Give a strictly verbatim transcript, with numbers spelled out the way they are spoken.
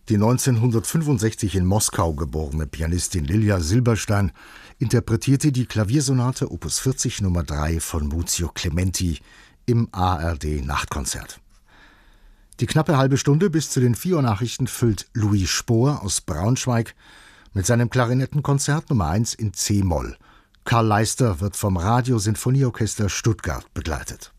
Die neunzehnhundertfünfundsechzig in Moskau geborene Pianistin Lilja Silberstein interpretierte die Klaviersonate Opus vierzig Nummer drei von Muzio Clementi im A R D-Nachtkonzert. Die knappe halbe Stunde bis zu den vier Uhr Nachrichten füllt Louis Spohr aus Braunschweig mit seinem Klarinettenkonzert Nummer eins in C-Moll. Karl Leister wird vom Radio-Sinfonieorchester Stuttgart begleitet.